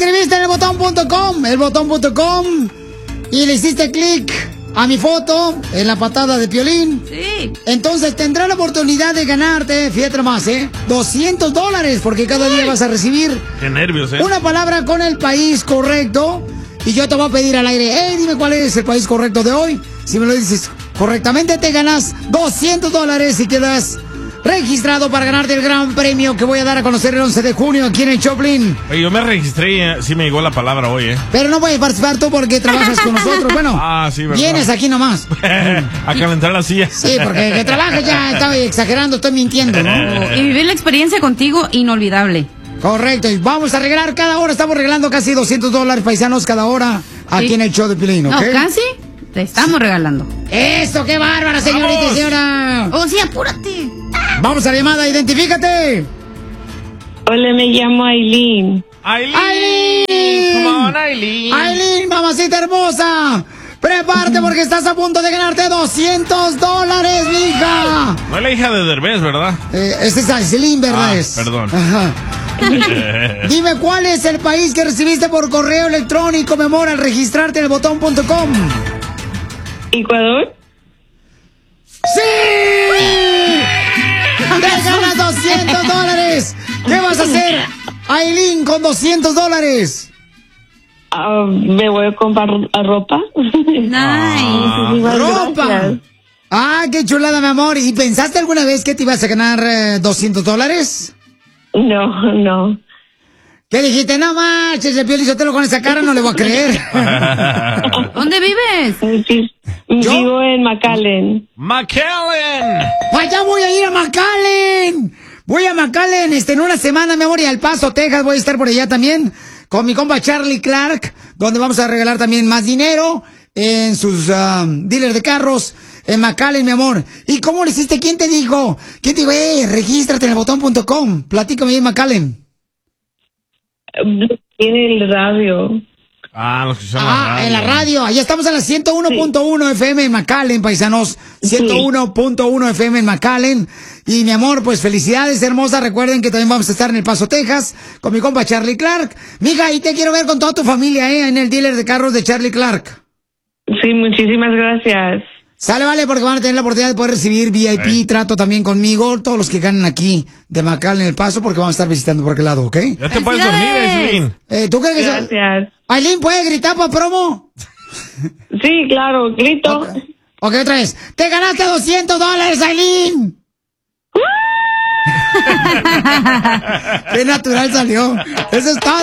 escribiste en elbotón.com, y le hiciste clic a mi foto en la patada de Piolín. Sí. Entonces tendrás la oportunidad de ganarte, fíjate más, $200, porque cada día vas a recibir. Qué nervios, una palabra con el país correcto. Y yo te voy a pedir al aire, dime cuál es el país correcto de hoy. Si me lo dices correctamente, te ganas $200 y quedas registrado para ganarte el gran premio que voy a dar a conocer el 11 de junio aquí en el Choplin. Oye, yo me registré y sí me llegó la palabra hoy, Pero no puedes participar tú porque trabajas con nosotros. Bueno, sí, ¿verdad? vienes aquí nomás. A calentar la silla. Sí, porque que trabajas ya, estaba exagerando, estoy mintiendo, ¿no? Y vivir la experiencia contigo, inolvidable. Correcto, y vamos a regalar cada hora, estamos regalando casi $200, paisanos, cada hora aquí en el show de Piolín, ¿ok? No, casi te estamos regalando. ¡Eso, qué bárbara, señorita y señora! ¡Oh, sí, apúrate! Vamos a la llamada, identifícate. Hola, me llamo Aileen. ¡Aileen! Come on, Aileen. ¡Aileen, mamacita hermosa! ¡Prepárate porque estás a punto de ganarte $200, mija! No es la hija de Derbez, ¿verdad? Ese es Aileen, ¿verdad? Perdón. Ajá. Dime, ¿cuál es el país que recibiste por correo electrónico, mi amor, al registrarte en elbotón.com? ¿Ecuador? ¡Sí! ¡Te ganas $200! ¿Qué vas a hacer, Aileen, con $200? Me voy a comprar ropa. Nice. ¡Ropa! ¡Ah, qué chulada, mi amor! ¿Y pensaste alguna vez que te ibas a ganar $200? No. ¿Qué dijiste? No manches, el Piolín Sotelo con esa cara no le voy a creer. ¿Dónde vives? Sí, vivo en McAllen. ¡McAllen! ¡Allá voy a ir a McAllen! Voy a McAllen en una semana, mi amor, y al Paso, Texas. Voy a estar por allá también con mi compa Charlie Clark, donde vamos a regalar también más dinero en sus dealers de carros en McAllen, mi amor. ¿Y cómo lo hiciste? ¿Quién te dijo? ¿Quién te dijo? Regístrate en elbotón.com. Platícame ahí en McAllen. Tiene el radio. Los que son la radio. En la radio. Allá estamos en la 101.1 FM en McAllen, paisanos. 101.1 FM en McAllen. Y mi amor, pues felicidades, hermosa. Recuerden que también vamos a estar en El Paso, Texas, con mi compa Charlie Clark. Mija, y te quiero ver con toda tu familia, en el dealer de carros de Charlie Clark. Sí, muchísimas gracias. Sale, vale, porque van a tener la oportunidad de poder recibir VIP, trato también conmigo, todos los que ganan aquí de McAllen en El Paso, porque vamos a estar visitando por aquel lado, ¿ok? Ya te puedes dormir, Aileen. ¿Tú crees que Gracias. Aileen puede gritar para promo? Sí, claro, grito. Ok, otra vez. ¡Te ganaste $200, Aileen! ¡Qué natural salió! Eso es todo.